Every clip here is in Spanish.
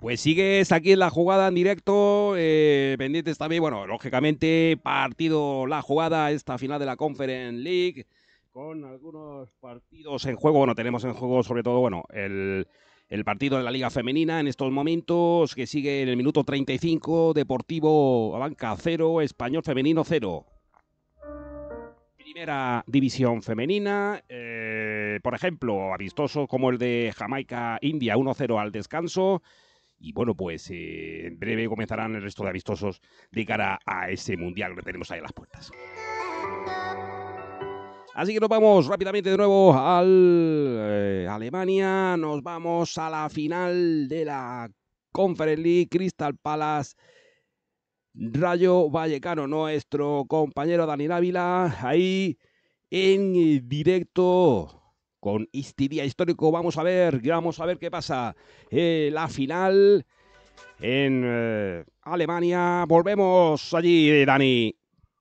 Pues sigues aquí en la jugada en directo, pendientes también, bueno, lógicamente, partido, la jugada, esta final de la Conference League, con algunos partidos en juego. Bueno, tenemos en juego sobre todo, bueno, el partido de la Liga Femenina en estos momentos, que sigue en el minuto 35, Deportivo Abanca 0, Español Femenino 0. Primera división femenina, por ejemplo, amistosos como el de Jamaica-India 1-0 al descanso. Y bueno, pues en breve comenzarán el resto de amistosos de cara a ese mundial que tenemos ahí a las puertas. Así que nos vamos rápidamente de nuevo al Alemania. Nos vamos a la final de la Conference League, Crystal Palace, Rayo Vallecano. Nuestro compañero Dani Ávila ahí en directo con este día histórico. Vamos a ver qué pasa. La final en Alemania. Volvemos allí, Dani.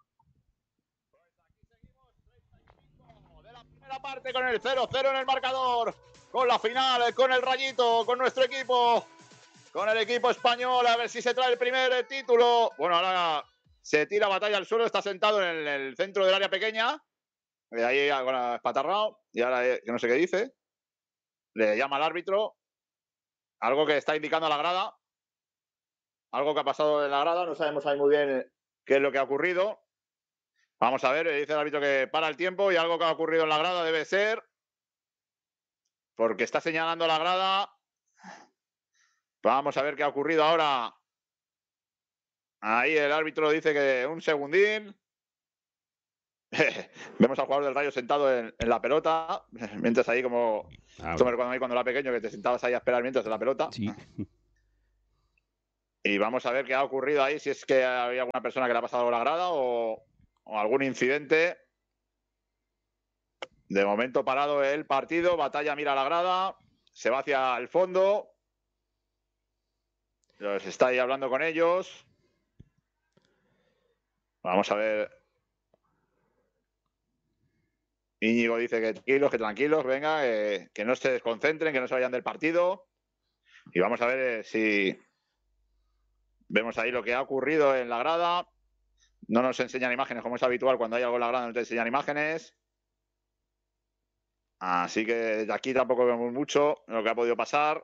De la primera parte con el 0-0 en el marcador, con la final, con el Rayito, con nuestro equipo, con el equipo español, a ver si se trae el primer título. Bueno, ahora se tira batalla al suelo, está sentado en el centro del área pequeña, de ahí espatarrado, y ahora que no sé qué dice, le llama al árbitro, algo que está indicando a la grada, algo que ha pasado en la grada, no sabemos ahí muy bien qué es lo que ha ocurrido. Vamos a ver, dice el árbitro que para el tiempo y algo que ha ocurrido en la grada debe ser, porque está señalando la grada. Vamos a ver qué ha ocurrido ahora. Ahí el árbitro dice que un segundín. Vemos al jugador del Rayo sentado en la pelota, mientras ahí como... Esto me recuerda a mí cuando era pequeño, que te sentabas ahí a esperar mientras en la pelota. Sí. Y vamos a ver qué ha ocurrido ahí, si es que había alguna persona que le ha pasado algo a la grada o algún incidente. De momento parado el partido, Batalla mira a la grada, se va hacia el fondo. Los está ahí hablando con ellos. Vamos a ver. Íñigo dice que tranquilos, venga, que no se desconcentren, que no se vayan del partido. Y vamos a ver si vemos ahí lo que ha ocurrido en la grada. No nos enseñan imágenes, como es habitual cuando hay algo en la grada, no te enseñan imágenes. Así que de aquí tampoco vemos mucho lo que ha podido pasar.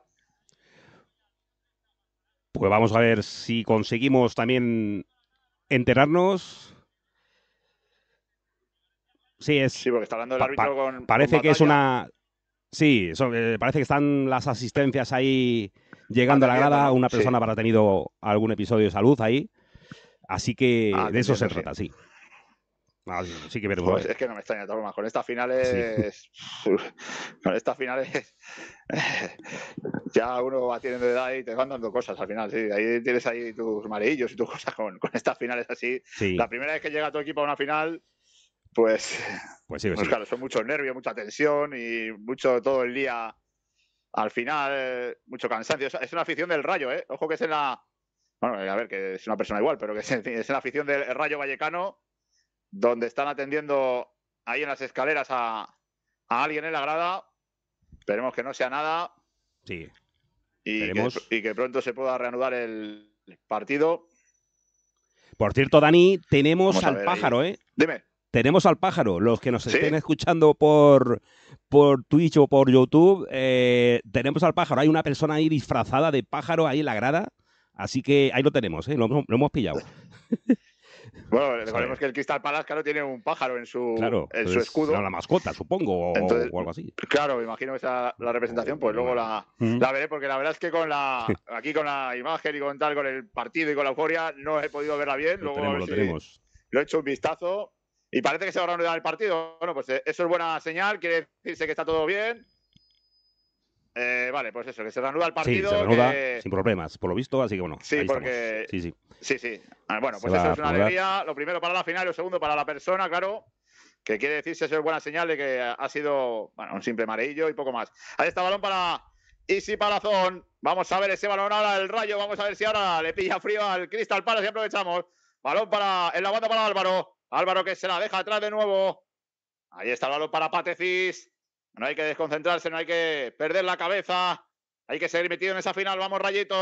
Pues vamos a ver si conseguimos también enterarnos. Sí, porque está hablando el árbitro con parece con que es una... Sí, parece que están las asistencias ahí llegando a la grada. ¿no? Una persona habrá tenido algún episodio de salud ahí. Así que de eso se trata, sí. Sí que veremos. Pues es que no me extraña, Tomás. Con estas finales... Sí. Con estas finales... ya uno va teniendo edad y te van dando cosas al final, sí. Ahí tienes ahí tus marillos y tus cosas con estas finales así. Sí. La primera vez que llega tu equipo a una final, pues claro, son muchos nervios, mucha tensión y mucho todo el día al final, mucho cansancio. Es una afición del Rayo, ¿eh? Ojo que es en la... Bueno, a ver, que es una persona igual, pero que es en la afición del Rayo Vallecano, donde están atendiendo ahí en las escaleras a alguien en la grada. Esperemos que no sea nada. Sí. Y que pronto se pueda reanudar el partido. Por cierto, Dani, tenemos al pájaro, ahí. Dime. Tenemos al pájaro. Los que nos estén escuchando por Twitch o por YouTube, tenemos al pájaro. Hay una persona ahí disfrazada de pájaro ahí en la grada. Así que ahí lo tenemos, ¿eh? Lo hemos pillado. Bueno, recordemos que el Crystal Palace, claro, tiene un pájaro en su escudo. Será la mascota, supongo, entonces, o algo así. Claro, me imagino que esa la representación, pues luego la veré, porque la verdad es que aquí con la imagen y con el partido y con la euforia, no he podido verla bien. Luego lo tenemos. Lo he hecho un vistazo y parece que se va a reanudar el partido. Bueno, pues eso es buena señal, quiere decirse que está todo bien. Vale, pues eso, que se reanuda el partido. Sí, se reanuda sin problemas, por lo visto, así que bueno. Sí, porque... Sí. Bueno, pues eso es una alegría. Lo primero para la final y lo segundo para la persona, claro. Que quiere decirse, eso es buena señal de que ha sido un simple mareillo y poco más. Ahí está el balón para Isi Palazón. Vamos a ver ese balón ahora, el Rayo. Vamos a ver si ahora le pilla frío al Crystal Palace y aprovechamos. Balón en la banda para Álvaro. Álvaro que se la deja atrás de nuevo. Ahí está el balón para Patecis. No hay que desconcentrarse, no hay que perder la cabeza. Hay que seguir metido en esa final. Vamos, Rayito.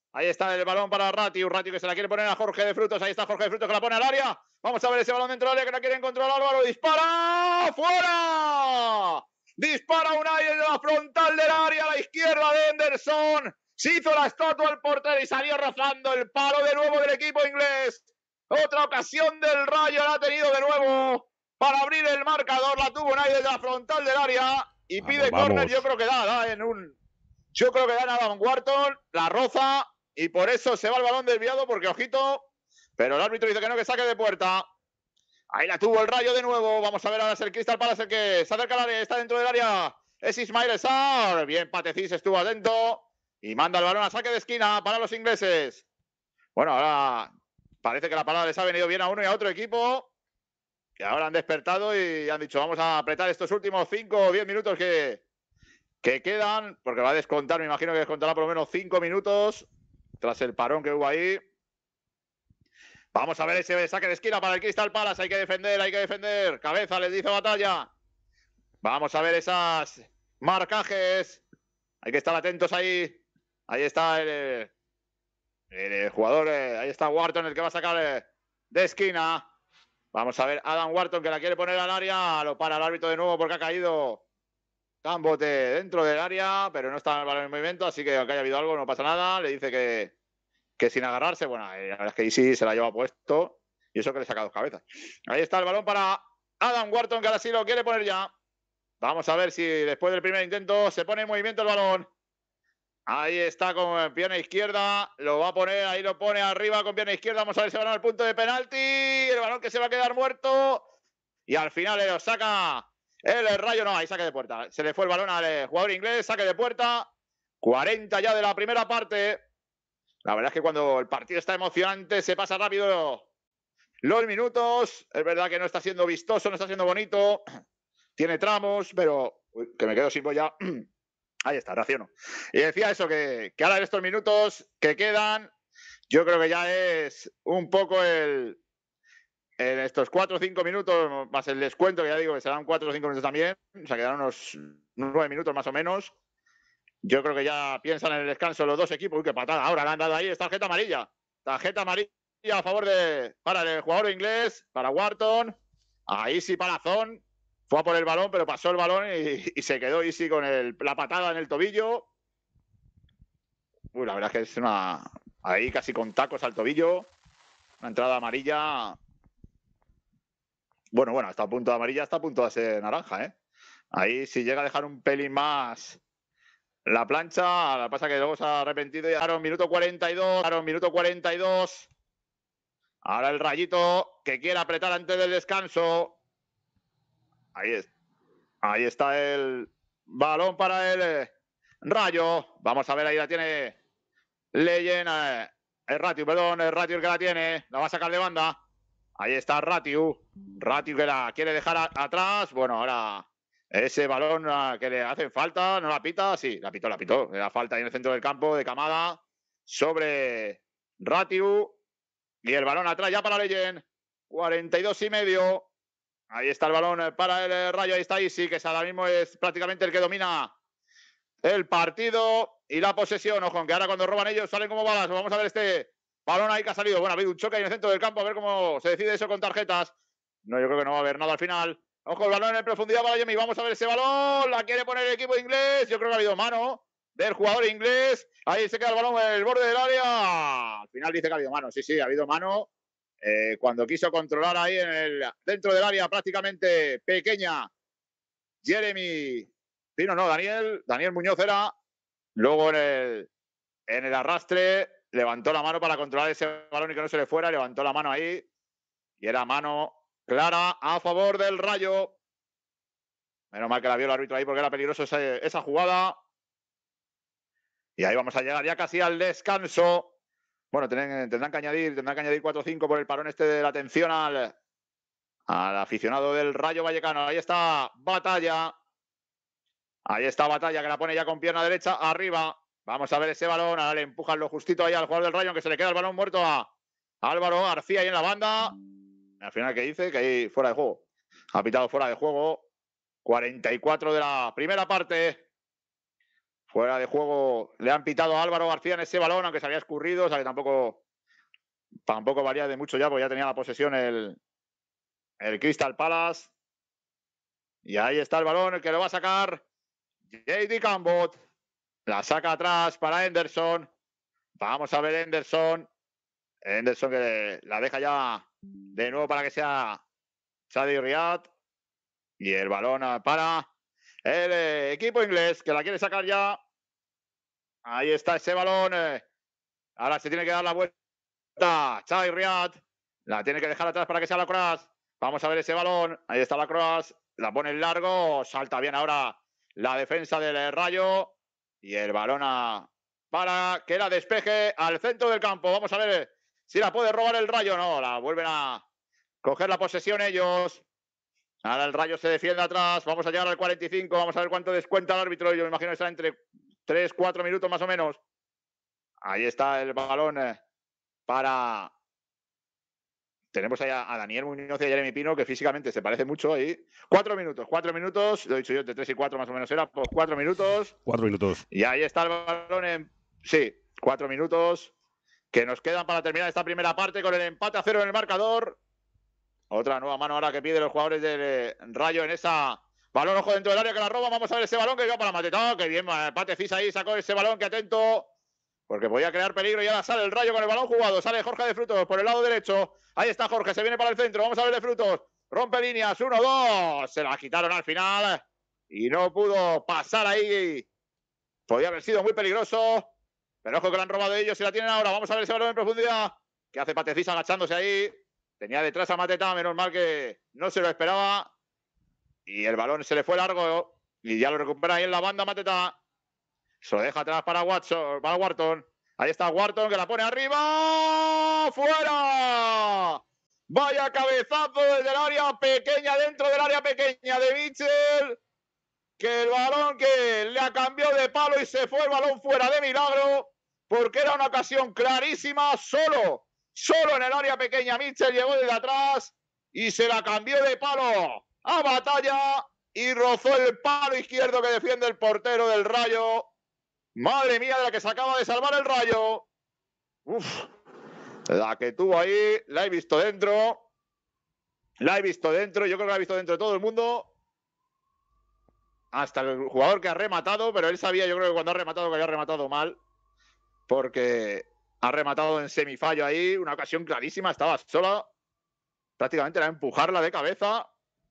Ahí está el balón para Ratiu. Ratiu que se la quiere poner a Jorge de Frutos. Ahí está Jorge de Frutos que la pone al área. Vamos a ver ese balón dentro del área que la quiere controlar Álvaro. ¡Dispara! ¡Fuera! Dispara Unai en la frontal del área a la izquierda de Henderson. Se hizo la estatua el portero y salió rozando el palo de nuevo del equipo inglés. Otra ocasión del Rayo la ha tenido de nuevo para abrir el marcador. La tuvo Unai desde la frontal del área y pide córner. Yo creo que da en un... Yo creo que da Adam Wharton, la roza y por eso se va el balón desviado porque, ojito, pero el árbitro dice que no, que saque de puerta. Ahí la tuvo el Rayo de nuevo. Vamos a ver ahora si el Crystal Palace el que se acerca al área, está dentro del área. Es Ismail Sarr. Bien, Patecís estuvo atento y manda el balón a saque de esquina para los ingleses. Bueno, ahora parece que la parada les ha venido bien a uno y a otro equipo, que ahora han despertado y han dicho vamos a apretar estos últimos 5 o 10 minutos que quedan, porque va a descontar, me imagino que descontará por lo menos 5 minutos tras el parón que hubo ahí. Vamos a ver ese saque de esquina para el Crystal Palace. Hay que defender, hay que defender. Cabeza, les dice Batalla. Vamos a ver esas marcajes. Hay que estar atentos ahí. Ahí está el jugador. Ahí está Wharton, el que va a sacar de esquina. Vamos a ver Adam Wharton, que la quiere poner al área. Lo para el árbitro de nuevo porque ha caído Cambote dentro del área, pero no está el balón en movimiento, así que aunque haya habido algo no pasa nada. Le dice que sin agarrarse, bueno, la verdad es que ahí sí se la lleva puesto y eso que le saca 2 cabezas. Ahí está el balón para Adam Wharton, que ahora sí lo quiere poner ya. Vamos a ver si después del primer intento se pone en movimiento el balón. Ahí está con pierna izquierda, lo va a poner, ahí lo pone arriba con pierna izquierda. Vamos a ver si va al punto de penalti. El balón que se va a quedar muerto y al final lo saca el Rayo. No, ahí saque de puerta. Se le fue el balón al jugador inglés, saque de puerta. 40 ya de la primera parte. La verdad es que cuando el partido está emocionante se pasa rápido los minutos. Es verdad que no está siendo vistoso, no está siendo bonito. Tiene tramos, pero... Uy, que me quedo sin ya. Ahí está, raciono. Y decía eso, que ahora en estos minutos que quedan, yo creo que ya es un poco en estos 4 o 5 minutos, más el descuento, que ya digo que serán 4 o 5 minutos también, o sea, quedarán unos 9 minutos más o menos. Yo creo que ya piensan en el descanso los dos equipos. Uy, qué patada. Ahora le han dado ahí. Es tarjeta amarilla. Tarjeta amarilla a favor para el jugador inglés, para Wharton. Ahí sí Palazón. Fue a por el balón, pero pasó el balón y se quedó Easy con la patada en el tobillo. Uy, la verdad es que es una... Ahí casi con tacos al tobillo. Una entrada amarilla. Bueno, está a punto de amarilla, está a punto de ser naranja, ¿eh? Ahí si llega a dejar un pelín más... La plancha, la pasa que luego se ha arrepentido y ahora minuto 42. Ahora el Rayito que quiere apretar antes del descanso. Ahí está el balón para el Rayo. Vamos a ver, ahí la tiene Legend. El Ratiu el que la tiene. La va a sacar de banda. Ahí está Ratiu que la quiere dejar atrás. Bueno, ahora... Ese balón que le hace falta, ¿no la pita? Sí, la pitó. Le da falta ahí en el centro del campo de Camada sobre Ratiu. Y el balón atrás ya para Legend. 42,5. Ahí está el balón para el Rayo. Ahí está Isi, que ahora mismo es prácticamente el que domina el partido y la posesión. Ojo, que ahora cuando roban ellos salen como balas. Vamos a ver este balón ahí que ha salido. Bueno, ha habido un choque ahí en el centro del campo. A ver cómo se decide eso con tarjetas. No, yo creo que no va a haber nada al final. Ojo, el balón en profundidad para Yemi. Vamos a ver ese balón. La quiere poner el equipo inglés. Yo creo que ha habido mano del jugador inglés. Ahí se queda el balón en el borde del área. Al final dice que ha habido mano. Sí, ha habido mano. Cuando quiso controlar ahí dentro del área prácticamente pequeña. Daniel Muñoz era. Luego en el arrastre levantó la mano para controlar ese balón y que no se le fuera. Levantó la mano ahí. Y era mano clara a favor del Rayo. Menos mal que la vio el árbitro ahí porque era peligroso esa jugada. Y ahí vamos a llegar ya casi al descanso. Bueno, tendrán que añadir 4 o 5 por el parón este de la atención al aficionado del Rayo Vallecano. Ahí está Batalla. Que la pone ya con pierna derecha arriba. Vamos a ver ese balón. Ahora le empujan lo justito ahí al jugador del Rayo, que se le queda el balón muerto a Álvaro García ahí en la banda. Al final, ¿qué dice? Que ahí fuera de juego. Ha pitado fuera de juego. 44 de la primera parte. Fuera de juego le han pitado a Álvaro García en ese balón, aunque se había escurrido, o sea que tampoco varía de mucho ya, porque ya tenía la posesión el Crystal Palace. Y ahí está el balón, el que lo va a sacar J.D. Cambot. La saca atrás para Henderson. Vamos a ver Henderson. Henderson que la deja ya de nuevo para que sea Chadi Riyad. Y el balón para el equipo inglés, que la quiere sacar ya. Ahí está ese balón. Ahora se tiene que dar la vuelta. Chadi Riyad. La tiene que dejar atrás para que sea la Cross. Vamos a ver ese balón. Ahí está la Cross. La pone en largo. Salta bien ahora la defensa del Rayo. Y el balón para que la despeje al centro del campo. Vamos a ver si la puede robar el Rayo. No, la vuelven a coger la posesión ellos. Ahora el Rayo se defiende atrás. Vamos a llegar al 45. Vamos a ver cuánto descuenta el árbitro. Yo me imagino que será entre 3-4 minutos más o menos. Ahí está el balón para... Tenemos ahí a Daniel Muñoz y a Jeremy Pino, que físicamente se parece mucho ahí. 4 minutos. Lo he dicho yo, entre 3 y 4 más o menos era. Pues 4 minutos. 4 minutos. Y ahí está el balón en... Sí, 4 minutos que nos quedan para terminar esta primera parte con el empate a 0 en el marcador. Otra nueva mano ahora que piden los jugadores del Rayo en esa... Balón, ojo, dentro del área que la roba. Vamos a ver ese balón que va para Matetá. Que bien, Patefis ahí sacó ese balón, que atento. Porque podía crear peligro y ahora sale el Rayo con el balón jugado. Sale Jorge de Frutos por el lado derecho. Ahí está Jorge, se viene para el centro. Vamos a ver de Frutos. Rompe líneas, 1-2. Se la quitaron al final. Y no pudo pasar ahí. Podía haber sido muy peligroso. Pero ojo que lo han robado ellos y la tienen ahora. Vamos a ver ese balón en profundidad. Que hace Patefis agachándose ahí. Tenía detrás a Mateta, menos mal que no se lo esperaba. Y el balón se le fue largo. Y ya lo recupera ahí en la banda Mateta. Se lo deja atrás para Wharton. Ahí está Wharton que la pone arriba. ¡Fuera! Vaya cabezazo desde el área pequeña, dentro del área pequeña de Mitchell. Que el balón que le cambió de palo y se fue el balón fuera de milagro. Porque era una ocasión clarísima. Solo en el área pequeña Mitchell llegó desde atrás y se la cambió de palo a Batalla y rozó el palo izquierdo que defiende el portero del Rayo. Madre mía, de la que se acaba de salvar el Rayo. Uf, la que tuvo ahí, la he visto dentro. Yo creo que la ha visto dentro de todo el mundo. Hasta el jugador que ha rematado, pero él sabía, yo creo que cuando ha rematado, que había rematado mal. Porque ha rematado en semifallo ahí, una ocasión clarísima, estaba sola. Prácticamente era empujarla de cabeza.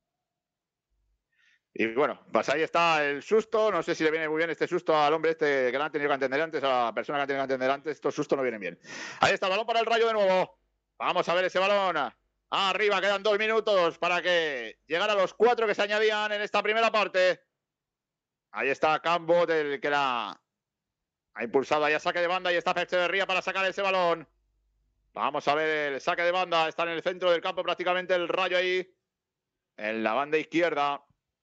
Y bueno, pues ahí está el susto. No sé si le viene muy bien este susto al hombre este que no ha tenido que entender antes, a la persona que ha tenido que entender antes. Estos sustos no vienen bien. Ahí está el balón para el Rayo de nuevo. Vamos a ver ese balón. Arriba, quedan 2 minutos para que llegara a los 4 que se añadían en esta primera parte. Ahí está Cambot, el que la ha impulsado ahí a saque de banda. Y está Echeverría para sacar ese balón. Vamos a ver el saque de banda. Está en el centro del campo prácticamente el Rayo ahí. En la banda izquierda.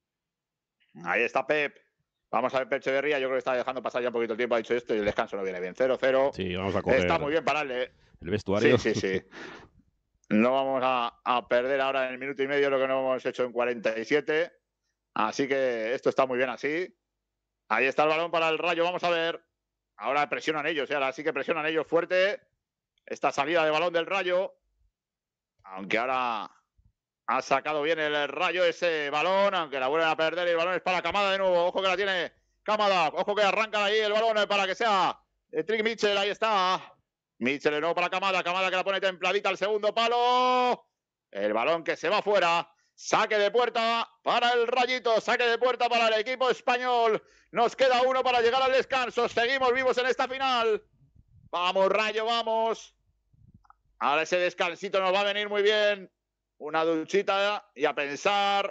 Ahí está Pep. Vamos a ver Pep Echeverría. Yo creo que está dejando pasar ya un poquito el tiempo. Ha dicho esto y el descanso no viene bien. 0-0. Sí, vamos a coger. Está muy bien pararle. El vestuario. Sí. No vamos a perder ahora en el minuto y medio lo que no hemos hecho en 47. Así que esto está muy bien así. Ahí está el balón para el Rayo. Vamos a ver. Ahora presionan ellos. Ahora sí que presionan ellos fuerte. Esta salida de balón del Rayo. Aunque ahora ha sacado bien el Rayo ese balón. Aunque la vuelven a perder. Y el balón es para Kamada de nuevo. Ojo que la tiene Kamada. Ojo que arrancan ahí el balón para que sea Trick Mitchell. Ahí está. Mitchell de nuevo para Kamada. Kamada que la pone templadita al segundo palo. El balón que se va fuera. Saque de puerta para el Rayito. Saque de puerta para el equipo español. Nos queda uno para llegar al descanso. Seguimos vivos en esta final. Vamos, Rayo, vamos. Ahora ese descansito nos va a venir muy bien. Una duchita y a pensar.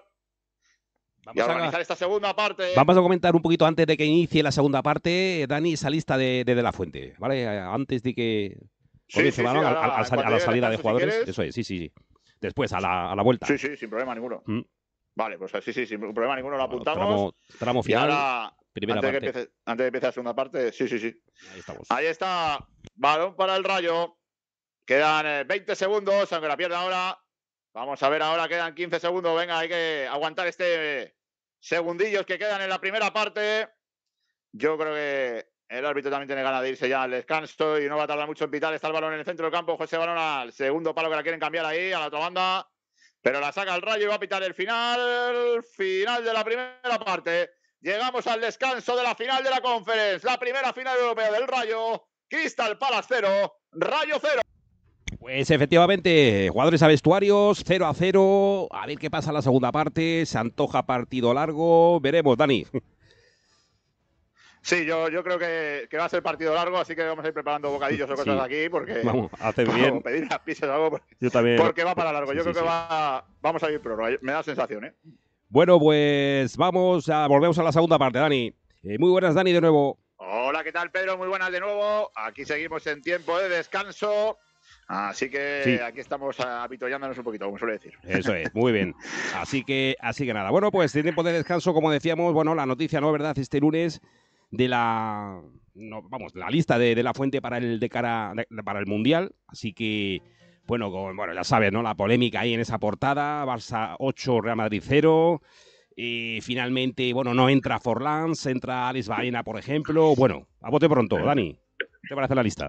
Y a organizar esta segunda parte. Vamos a comentar un poquito antes de que inicie la segunda parte, Dani, esa lista de la Fuente, ¿vale? Antes de que comience a la salida de jugadores. Si eso es, sí. Después, a la vuelta. Sí, sin problema ninguno. Vale, pues sí, sin problema ninguno lo apuntamos. Tramo final, ahora, primera parte. Antes de empezar la segunda parte, sí. Ahí estamos. Ahí está, balón para el Rayo. Quedan 20 segundos, aunque la pierda ahora. Vamos a ver ahora, quedan 15 segundos. Venga, hay que aguantar este segundillos que quedan en la primera parte. Yo creo que el árbitro también tiene ganas de irse ya al descanso y no va a tardar mucho en pitar. Está el balón en el centro del campo. José Balón al segundo palo que la quieren cambiar ahí, a la otra banda. Pero la saca el Rayo y va a pitar el final de la primera parte. Llegamos al descanso de la final de la Conference. La primera final europea del Rayo. Crystal Palace 0, Rayo 0. Pues efectivamente, jugadores a vestuarios, 0-0. A ver qué pasa en la segunda parte. Se antoja partido largo. Veremos, Dani. Sí, yo creo que va a ser partido largo, así que vamos a ir preparando bocadillos o cosas aquí, porque vamos, haces bien. Pedir las pizzas o algo, yo también. Porque va para largo. Yo creo que vamos a ir prórroga. Me da sensación, ¿eh? Bueno, pues volvemos a la segunda parte, Dani. Muy buenas, Dani, de nuevo. Hola, ¿qué tal, Pedro? Muy buenas de nuevo. Aquí seguimos en tiempo de descanso. Así que aquí estamos apitollándonos un poquito, como suele decir. Eso es, muy bien. Así que nada. Bueno, pues tiempo de descanso, como decíamos, bueno, la noticia, ¿no? ¿Verdad? Este lunes de la lista de la fuente para el Mundial. Así que, bueno, ya sabes, ¿no? La polémica ahí en esa portada, Barça 8, Real Madrid 0. Y finalmente, bueno, no entra Forlán, entra Alex Baena, por ejemplo. Bueno, a bote pronto, Dani. ¿Qué te parece la lista?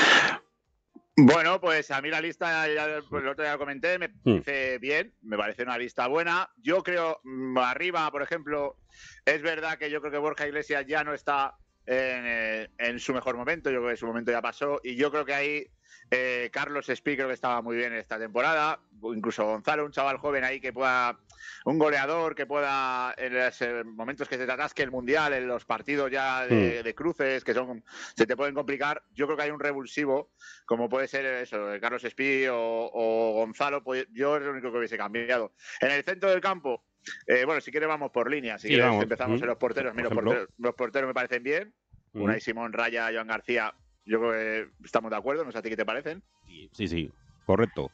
Bueno, pues a mí la lista, pues el otro día lo comenté, me parece bien, me parece una lista buena. Yo creo, arriba, por ejemplo, es verdad que yo creo que Borja Iglesias ya no está en su mejor momento, yo creo que su momento ya pasó, y yo creo que ahí Carlos Espí creo que estaba muy bien esta temporada, incluso Gonzalo, un chaval joven ahí que pueda, un goleador que pueda en los momentos que se te atasque el Mundial, en los partidos ya de cruces que se te pueden complicar, yo creo que hay un revulsivo como puede ser eso, Carlos Espí o Gonzalo, pues yo es lo único que hubiese cambiado. En el centro del campo, bueno, si quieres vamos por línea, si quieres empezamos en los porteros. Mira, los porteros me parecen bien, Unai Simón, Raya, Joan García, yo creo que estamos de acuerdo, no sé a ti qué te parecen. Sí, correcto.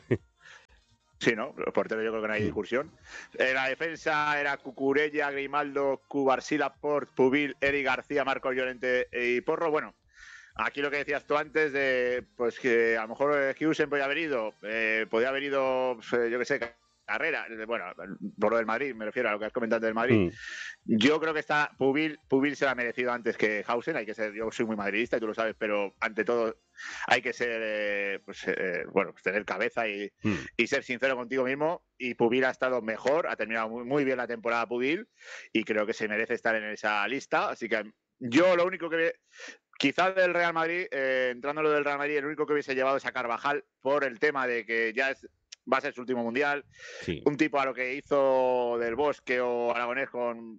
Sí, ¿no? Los porteros yo creo que no hay discusión. La defensa era Cucurella, Grimaldo, Cubarsí, Port, Pubil, Eric García, Marcos Llorente y Porro. Bueno, aquí lo que decías tú antes de pues que a lo mejor Hughes podía haber ido, yo qué sé, Carrera, bueno, por lo del Madrid, me refiero a lo que has comentado del Madrid. Yo creo que Pubil se lo ha merecido antes que Hausen, yo soy muy madridista y tú lo sabes, pero ante todo hay que ser, tener cabeza y ser sincero contigo mismo, y Pubil ha estado mejor, ha terminado muy, muy bien la temporada Pubil, y creo que se merece estar en esa lista, así que yo lo único que quizás del Real Madrid, entrando lo del Real Madrid, el único que hubiese llevado es a Carvajal por el tema de que ya va a ser su último mundial. Sí. Un tipo a lo que hizo Del Bosque o Aragonés con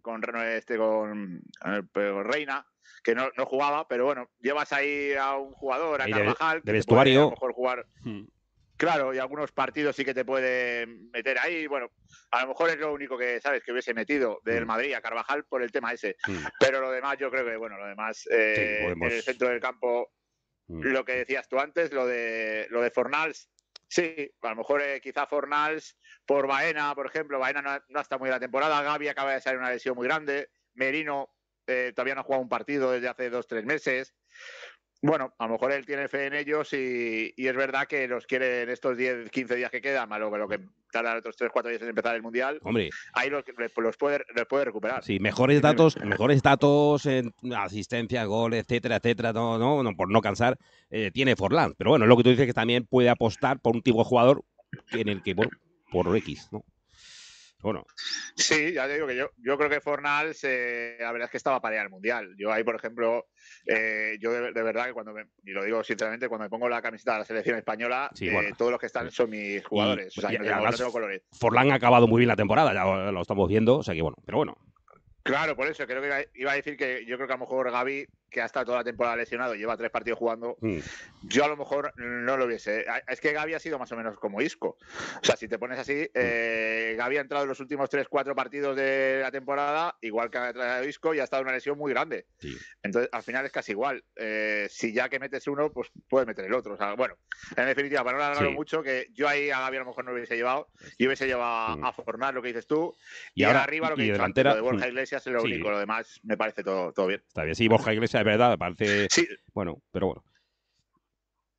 Reina, que no jugaba, pero bueno, llevas ahí a un jugador, a Carvajal, de vestuario. A lo mejor jugar. Claro, y algunos partidos sí que te puede meter ahí. Bueno, a lo mejor es lo único que, ¿sabes?, que hubiese metido del Madrid a Carvajal por el tema ese. Pero lo demás, yo creo que, bueno, en el centro del campo, lo que decías tú antes, lo de Fornals, sí, a lo mejor quizá Fornals por Baena, por ejemplo. Baena no está muy en la temporada. Gavi acaba de salir una lesión muy grande. Merino todavía no ha jugado un partido desde hace 2-3 meses. Bueno, a lo mejor él tiene fe en ellos y es verdad que los quiere en estos 10-15 días que quedan, más lo que tardan otros 3-4 días en empezar el Mundial. Hombre, ahí los puede recuperar. Sí, mejores datos en asistencia, gol, etcétera, no, por no cansar, tiene Forlán. Pero bueno, lo que tú dices que también puede apostar por un tipo de jugador en el que, bueno, por X, ¿no? Bueno. Sí, ya te digo que yo creo que Fornals, la verdad es que estaba para ir al Mundial. Yo ahí, por ejemplo, yo de verdad que y lo digo sinceramente, cuando me pongo la camiseta de la selección española, todos los que están son mis jugadores. O sea, no tengo colores. Forlán ha acabado muy bien la temporada, ya lo estamos viendo, o sea que bueno, pero bueno. Claro, por eso creo que iba a decir que yo creo que a lo mejor Gavi, que ha estado toda la temporada lesionado, lleva 3 partidos jugando, yo a lo mejor no lo hubiese. Es que Gavi ha sido más o menos como Isco. O sea, si te pones así, Gavi ha entrado en los últimos 3-4 partidos de la temporada, igual que ha entrado Isco, y ha estado en una lesión muy grande. Sí. Entonces, al final es casi igual. Si ya que metes uno, pues puedes meter el otro. O sea, bueno, en definitiva, para no alargarlo mucho, que yo ahí a Gavi a lo mejor no lo hubiese llevado. Yo hubiese llevado a Fornal, lo que dices tú, y ahora arriba lo que dices antes, lo de Borja Iglesias es lo único, lo demás me parece todo bien. Está bien, sí, Borja Iglesias es verdad, me parece... Sí. Bueno, pero bueno.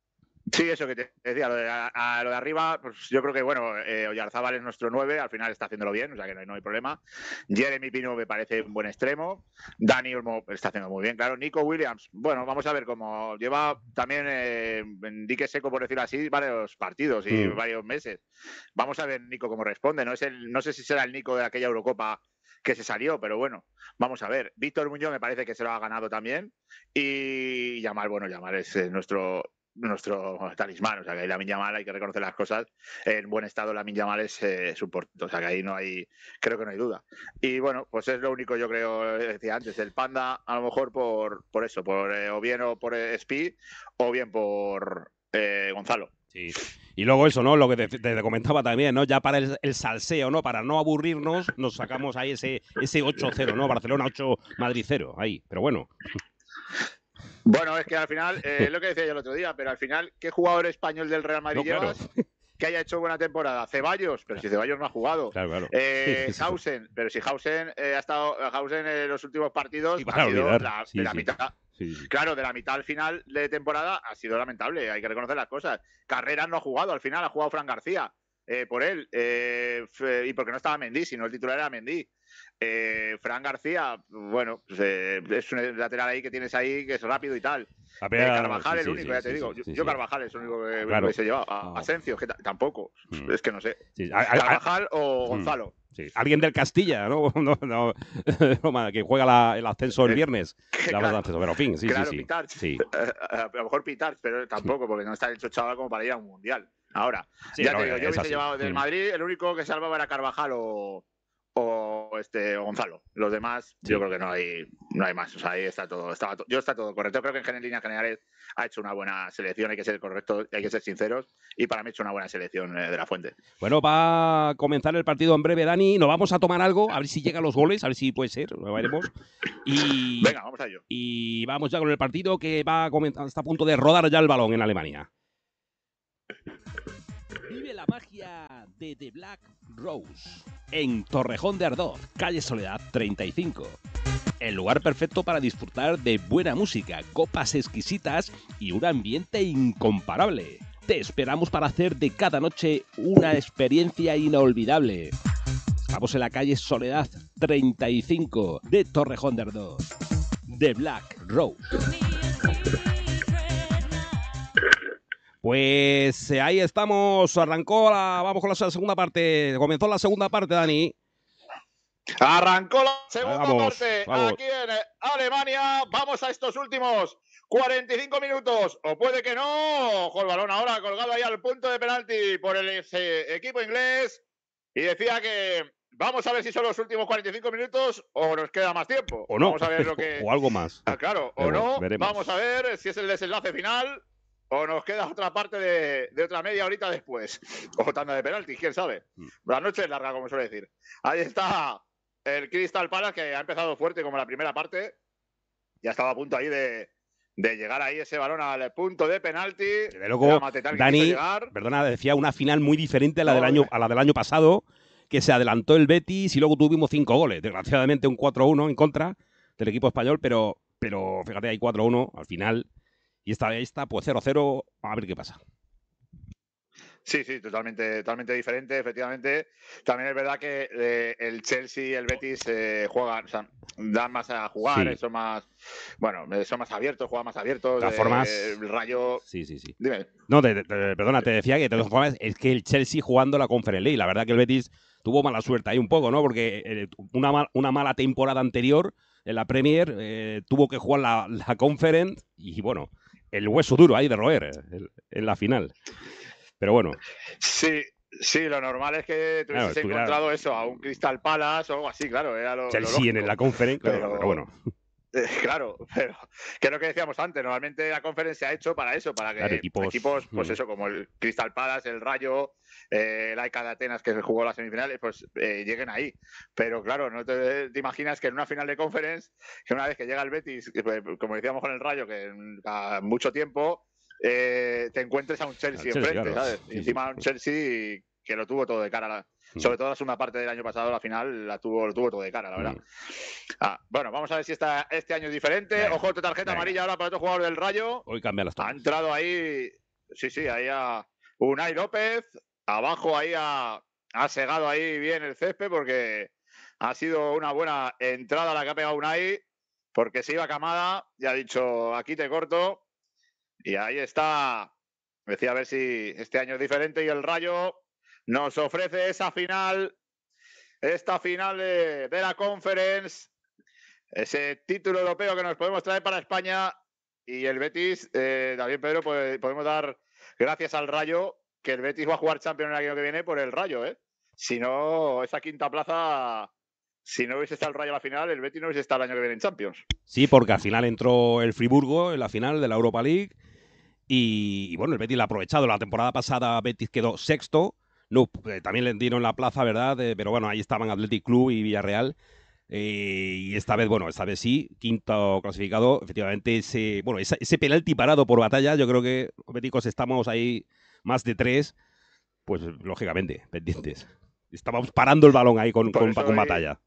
Sí, eso que te decía, lo de arriba, pues yo creo que, bueno, Oyarzábal es nuestro 9, al final está haciéndolo bien, o sea que no hay problema. Jeremy Pino me parece un buen extremo. Dani Olmo está haciendo muy bien, claro. Nico Williams, bueno, vamos a ver cómo lleva también en dique seco, por decirlo así, varios partidos y varios meses. Vamos a ver Nico cómo responde. No sé si será el Nico de aquella Eurocopa que se salió, pero bueno, vamos a ver. Víctor Muñoz me parece que se lo ha ganado también. Y Yamal, bueno, Yamal es nuestro talismán, o sea que ahí Lamine Yamal hay que reconocer las cosas en buen estado. Lamine Yamal es su portento, o sea que ahí creo que no hay duda. Y bueno, pues es lo único, yo creo, decía antes, el Panda a lo mejor por eso, o bien o por Speed o bien por Gonzalo. Sí. Y luego eso, ¿no? Lo que te comentaba también, ¿no? Ya para el salseo, ¿no? Para no aburrirnos, nos sacamos ahí ese 8-0, ¿no? Barcelona 8, Madrid 0, ahí. Pero bueno. Bueno, es que al final, lo que decía yo el otro día, pero al final, ¿qué jugador español del Real Madrid llevas? Claro. Que haya hecho buena temporada. Ceballos, pero si Ceballos no ha jugado. Claro. Hausen, pero si Hausen ha estado en los últimos partidos, ha sido de la mitad. Sí. Claro, de la mitad al final de temporada ha sido lamentable, hay que reconocer las cosas. Carreras no ha jugado, al final ha jugado Fran García por él, y porque no estaba Mendy, sino el titular era Mendy. Fran García, bueno, pues, es un lateral ahí que tienes ahí que es rápido y tal. Carvajal es el único, ya te digo. Yo Carvajal es el único que se lleva. Asencio, que tampoco. Es que no sé. Carvajal o Gonzalo. Sí. Alguien del Castilla, ¿no? Que juega el ascenso el viernes. Claro, pero en fin, claro, Pitarch. A lo mejor Pitarch, pero tampoco, porque no está hecho chaval como para ir a un mundial. Ahora, ya te digo, yo hubiese llevado del Madrid, el único que salvaba era Carvajal o Gonzalo. Los demás, yo creo que no hay más. O sea, ahí está todo. Está todo correcto. Creo que en líneas generales ha hecho una buena selección. Hay que ser correctos, hay que ser sinceros. Y para mí ha hecho una buena selección de la Fuente. Bueno, va a comenzar el partido en breve, Dani. Nos vamos a tomar algo, a ver si llegan los goles, a ver si puede ser. Lo veremos. Venga, vamos a ello. Y vamos ya con el partido que va a comenzar. Está a punto de rodar ya el balón en Alemania. Vive la magia de The Black Rose en Torrejón de Ardoz, calle Soledad 35. El lugar perfecto para disfrutar de buena música, copas exquisitas y un ambiente incomparable. Te esperamos para hacer de cada noche una experiencia inolvidable. Estamos en la calle Soledad 35 de Torrejón de Ardoz. The Black Rose. Pues ahí estamos, vamos con la segunda parte, comenzó la segunda parte, Dani. Arrancó la segunda parte aquí en Alemania, vamos a estos últimos 45 minutos, o puede que no. Ojo el balón ahora colgado ahí al punto de penalti por el equipo inglés, y decía que vamos a ver si son los últimos 45 minutos o nos queda más tiempo. O no, vamos a ver lo que... o algo más. Claro, o no, veremos. Vamos a ver si es el desenlace final o nos queda otra parte de otra media horita después. O tanda de penaltis, quién sabe. La noche es larga, como suele decir. Ahí está el Crystal Palace, que ha empezado fuerte como la primera parte. Ya estaba a punto ahí de llegar ahí ese balón al punto de penalti. De luego, Dani, perdona, decía una final muy diferente a la del año pasado, que se adelantó el Betis y luego tuvimos 5 goles. Desgraciadamente un 4-1 en contra del equipo español, pero fíjate, hay 4-1 al final. Y esta vez está, pues 0-0, a ver qué pasa. Sí, totalmente diferente, efectivamente. También es verdad que el Chelsea y el Betis juegan, o sea, dan más a jugar, son más abiertos, juegan más abiertos. De todas formas, el Rayo... Sí. Dime. No, perdona, te decía que de todas formas es que el Chelsea jugando la Conference League, la verdad que el Betis tuvo mala suerte ahí un poco, ¿no? Porque una mala temporada anterior en la Premier tuvo que jugar la Conference y bueno, el hueso duro ahí de roer en la final. Pero bueno. Sí, lo normal es que tuvieses encontrado eso, a un Crystal Palace o algo así, claro. Era lo Chelsea lógico. En la Conference, claro, pero bueno. Claro, pero que es lo que decíamos antes, normalmente la Conference se ha hecho para eso, para que equipos pues eso, como el Crystal Palace, el Rayo, el AEK de Atenas, que jugó las semifinales, pues lleguen ahí. Pero claro, no te imaginas que en una final de Conference, que una vez que llega el Betis, como decíamos con el Rayo, que a mucho tiempo te encuentres a un Chelsea enfrente, claro. ¿Sabes? Y encima un Chelsea que lo tuvo todo de cara. Sobre todo la segunda parte del año pasado, la final, lo tuvo todo de cara, la verdad. Bueno, vamos a ver si este año es diferente. Ojo, tarjeta amarilla ahora para otro jugador del Rayo. Hoy cambia las Ha entrado ahí Sí, ahí a Unai López. Abajo ahí ha segado ahí bien el césped porque ha sido una buena entrada la que ha pegado Unai, porque se iba Camada y ha dicho, aquí te corto. Y ahí está. Decía a ver si este año es diferente y el Rayo nos ofrece esa final, esta final de la Conference, ese título europeo que nos podemos traer para España. Y el Betis, también Pedro, pues, podemos dar gracias al Rayo, que el Betis va a jugar Champions el año que viene por el Rayo, ¿eh? Si no, esa quinta plaza, si no hubiese estado el Rayo a la final, el Betis no hubiese estado el año que viene en Champions. Sí, porque al final entró el Friburgo en la final de la Europa League y bueno, el Betis la ha aprovechado. La temporada pasada Betis quedó sexto, no, también le dieron la plaza, ¿verdad? Pero bueno, ahí estaban Athletic Club y Villarreal. Y esta vez sí, quinto clasificado. Efectivamente, ese penalti parado por Batalla, yo creo que los béticos estamos ahí más de 3, pues lógicamente, pendientes. Estábamos parando el balón ahí con Batalla.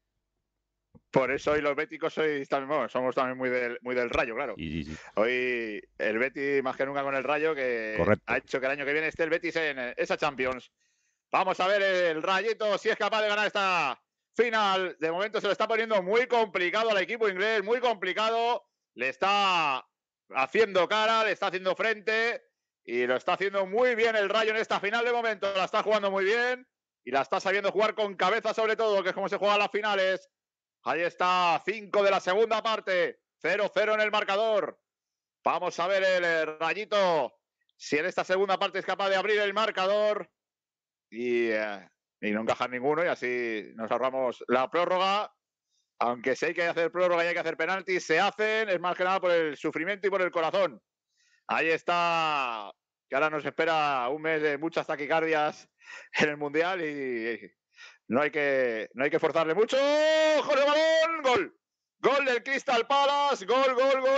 Por eso hoy los béticos somos también muy del Rayo, claro. Sí. Hoy el Betis más que nunca con el Rayo, que Correcto. ha hecho que el año que viene esté el Betis en esa Champions. Vamos a ver el Rayito si es capaz de ganar esta final. De momento se lo está poniendo muy complicado al equipo inglés, muy complicado. Le está haciendo cara, le está haciendo frente y lo está haciendo muy bien el Rayo en esta final de momento. La está jugando muy bien y la está sabiendo jugar con cabeza sobre todo, que es como se juegan las finales. Ahí está, 5 de la segunda parte, 0-0 en el marcador. Vamos a ver el Rayito si en esta segunda parte es capaz de abrir el marcador y no encajar ninguno y así nos ahorramos la prórroga. Aunque si hay que hacer prórroga y hay que hacer penaltis, se hacen, es más que nada por el sufrimiento y por el corazón. Ahí está, que ahora nos espera un mes de muchas taquicardias en el Mundial y no hay que forzarle mucho. ¡Ojo el balón! ¡Gol! Gol del Crystal Palace. Gol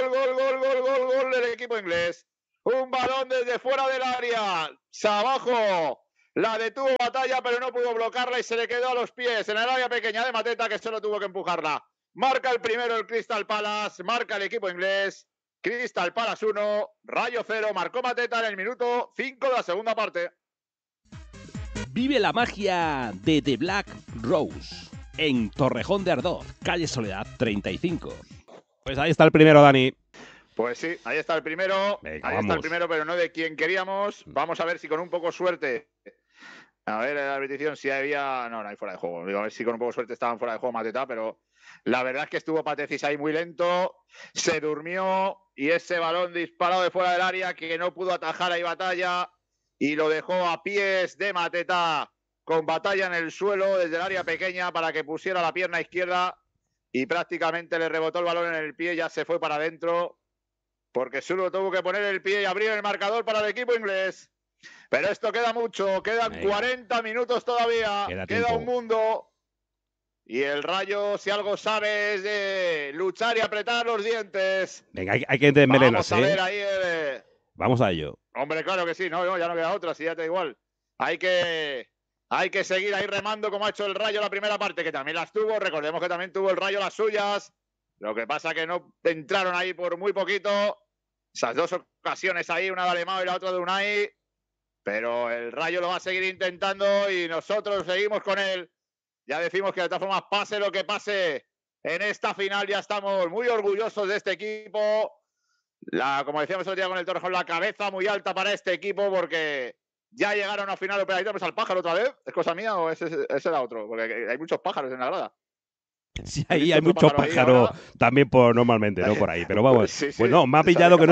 del equipo inglés. Un balón desde fuera del área. Abajo. La detuvo Batalla, pero no pudo bloquearla y se le quedó a los pies en el área pequeña de Mateta, que solo tuvo que empujarla. Marca el primero el Crystal Palace. Marca el equipo inglés. Crystal Palace 1, Rayo 0. Marcó Mateta en el minuto 5 de la segunda parte. Vive la magia de The Black Rose en Torrejón de Ardoz, calle Soledad 35. Pues ahí está el primero, Dani. Pues sí, ahí está el primero. Venga, ahí vamos. está el primero, pero no de quien queríamos. Vamos a ver si con un poco suerte. A ver, la repetición si había. No hay fuera de juego. Digo, a ver si con un poco de suerte estaban fuera de juego Mateta, pero la verdad es que estuvo Patecis ahí muy lento. Se durmió y ese balón disparado de fuera del área que no pudo atajar ahí Batalla y lo dejó a pies de Mateta con Batalla en el suelo desde el área pequeña para que pusiera la pierna izquierda y prácticamente le rebotó el balón en el pie, ya se fue para adentro porque solo tuvo que poner el pie y abrir el marcador para el equipo inglés. Pero esto queda mucho, quedan 40 minutos todavía, queda un mundo. Y el Rayo, si algo sabe, es de luchar y apretar los dientes. Venga, hay que envenenarse. Vamos a ver ahí Vamos a ello. Hombre, claro que sí, no, ya no queda otra, si ya te da igual. Hay que seguir ahí remando como ha hecho el Rayo la primera parte, que también las tuvo. Recordemos que también tuvo el Rayo las suyas. Lo que pasa que no entraron ahí por muy poquito. Esas dos ocasiones ahí, una de Alemão y la otra de Unai. Pero el Rayo lo va a seguir intentando y nosotros seguimos con él. Ya decimos que de todas formas, pase lo que pase en esta final, ya estamos muy orgullosos de este equipo. Como decíamos el otro día con el Torrejón, la cabeza muy alta para este equipo porque ya llegaron a final. Pero ahí tenemos al pájaro otra vez. ¿Es cosa mía o ese era otro? Porque hay muchos pájaros en la grada. Sí, ahí hay muchos pájaros también normalmente, ¿no? Por ahí. Pero vamos, sí. Pues no, me ha pillado que no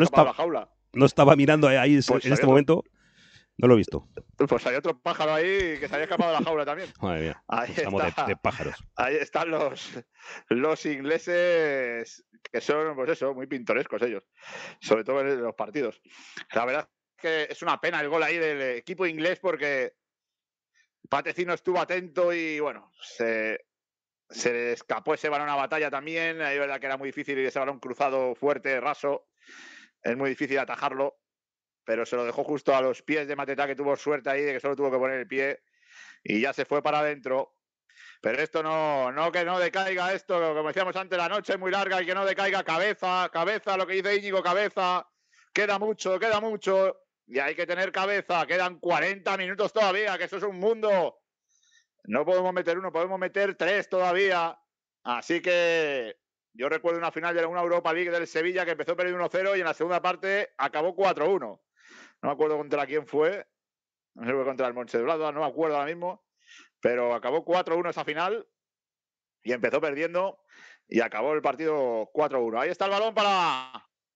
estaba mirando ahí en este momento. No lo he visto. Pues hay otro pájaro ahí que se había escapado de la jaula también. Madre mía, ahí estamos de pájaros. Ahí están los ingleses que son, pues eso, muy pintorescos ellos. Sobre todo en los partidos. La verdad es que es una pena el gol ahí del equipo inglés porque Patecino estuvo atento y bueno, se le escapó ese balón a Batalla también. Ahí es verdad que era muy difícil y ese balón cruzado fuerte, raso. Es muy difícil atajarlo. Pero se lo dejó justo a los pies de Mateta, que tuvo suerte ahí de que solo tuvo que poner el pie y ya se fue para adentro. Pero esto que no decaiga esto, como decíamos antes, la noche es muy larga y que no decaiga cabeza, lo que dice Íñigo, cabeza, Queda mucho, queda mucho. Y hay que tener cabeza. Quedan 40 minutos todavía, que eso es un mundo. No podemos meter uno, podemos meter 3 todavía. Así que yo recuerdo una final de una Europa League del Sevilla que empezó perdiendo 1-0 y en la segunda parte acabó 4-1. No me acuerdo contra quién fue. No sé si fue contra el Mönchengladbach, no me acuerdo ahora mismo. Pero acabó 4-1 esa final y empezó perdiendo y acabó el partido 4-1. Ahí está el balón para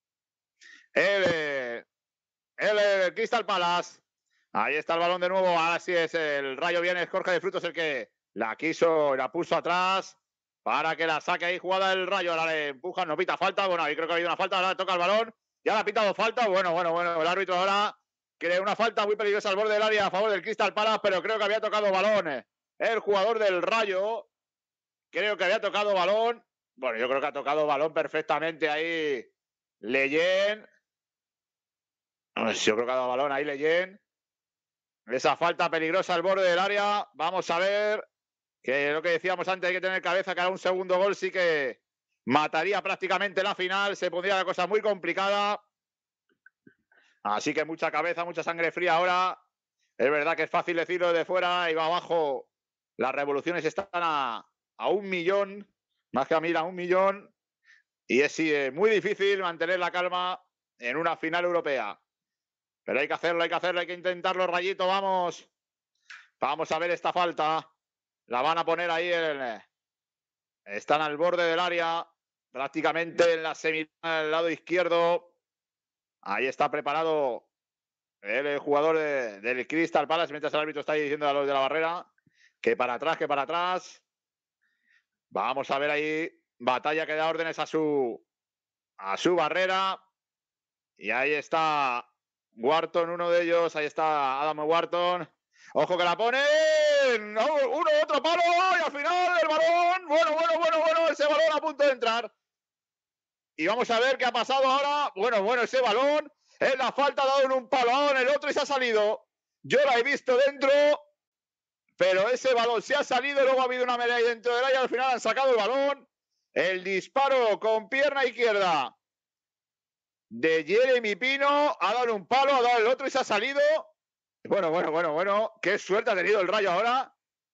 el Crystal Palace. Ahí está el balón de nuevo. Ahora sí es el Rayo, viene Jorge de Frutos el que la quiso, la puso atrás para que la saque ahí jugada el Rayo. Ahora le empujan, no pita falta. Bueno, ahí creo que ha habido una falta. Ahora toca el balón. Ya le ha pitado falta. Bueno. El árbitro ahora cree una falta muy peligrosa al borde del área a favor del Crystal Palace, pero creo que había tocado balón. El jugador del Rayo. Creo que había tocado balón. Bueno, yo creo que ha tocado balón perfectamente ahí Leyen. Yo creo que ha dado balón ahí Leyen. Esa falta peligrosa al borde del área. Vamos a ver, que lo que decíamos antes, hay que tener cabeza, que ahora un segundo gol sí que mataría prácticamente la final. Se pondría la cosa muy complicada. Así que mucha cabeza, mucha sangre fría ahora. Es verdad que es fácil decirlo de fuera y va abajo. Las revoluciones están a 1.000.000, más que a 1.000, a 1.000.000. Y es muy difícil mantener la calma en una final europea. Pero hay que hacerlo, hay que intentarlo, Rayito, vamos. Vamos a ver esta falta. La van a poner ahí. Están al borde del área, prácticamente en la semifinal, al lado izquierdo. Ahí está preparado el jugador del Crystal Palace, mientras el árbitro está ahí diciendo a los de la barrera que para atrás, que para atrás. Vamos a ver ahí. Batalla que da órdenes a su barrera. Y ahí está Wharton, uno de ellos. Ahí está Adam Wharton. Ojo que la ponen. Uno, otro palo. Y al final el balón. Bueno. Ese balón a punto de entrar. Y vamos a ver qué ha pasado ahora. Bueno, ese balón. En la falta ha dado en un palo, en el otro y se ha salido. Yo la he visto dentro. Pero ese balón se ha salido. Luego ha habido una melea ahí dentro del área. Al final han sacado el balón. El disparo con pierna izquierda de Jeremy Pino, ha dado un palo, ha dado el otro y se ha salido. Bueno. Qué suerte ha tenido el Rayo ahora.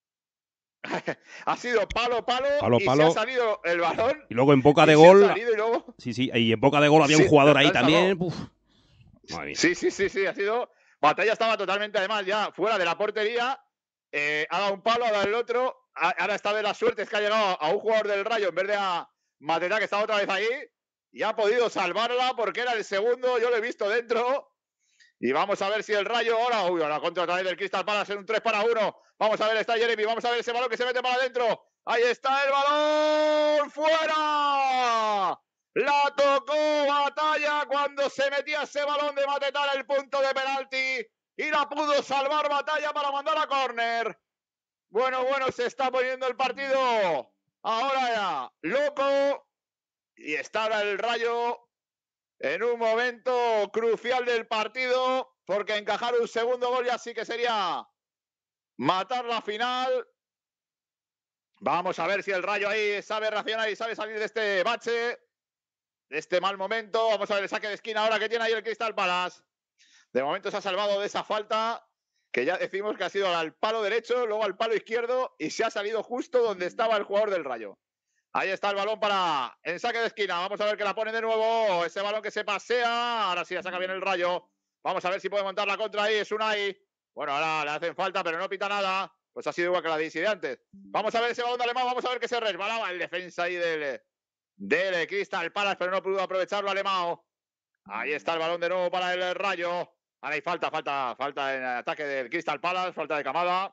Ha sido palo y se ha salido el balón. Y luego en boca de gol. Luego... Sí, y en boca de gol había un jugador ahí también. Sí, ha sido. Batalla estaba totalmente, además, ya fuera de la portería. Ha dado un palo, ha dado el otro. Ahora está de la suerte, es que ha llegado a un jugador del Rayo en vez de a Mateta, que estaba otra vez ahí. Y ha podido salvarla porque era el segundo. Yo lo he visto dentro. Y vamos a ver si el Rayo ahora. Uy, ahora contra otra vez del Crystal Palace en un 3-1. Vamos a ver, está Jeremy. Vamos a ver ese balón que se mete para adentro. Ahí está el balón. ¡Fuera! La tocó Batalla cuando se metía ese balón de Matetar el punto de penalti. Y la pudo salvar Batalla para mandar a córner. Bueno, se está poniendo el partido. Ahora ya, loco. Y está ahora el Rayo en un momento crucial del partido, porque encajar un segundo gol ya sí que sería matar la final. Vamos a ver si el Rayo ahí sabe reaccionar y sabe salir de este bache, de este mal momento. Vamos a ver el saque de esquina ahora que tiene ahí el Crystal Palace. De momento se ha salvado de esa falta, que ya decimos que ha sido al palo derecho, luego al palo izquierdo, y se ha salido justo donde estaba el jugador del Rayo. Ahí está el balón para el saque de esquina. Vamos a ver que la pone de nuevo. Ese balón que se pasea. Ahora sí la saca bien el Rayo. Vamos a ver si puede montar la contra ahí. Es Unai. Bueno, ahora le hacen falta, pero no pita nada. Pues ha sido igual que la de antes. Vamos a ver ese balón de Alemán. Vamos a ver que se resbalaba el defensa ahí del Crystal Palace, pero no pudo aprovecharlo Alemán. Ahí está el balón de nuevo para el Rayo. Ahora hay falta en ataque del Crystal Palace. Falta de Kamada.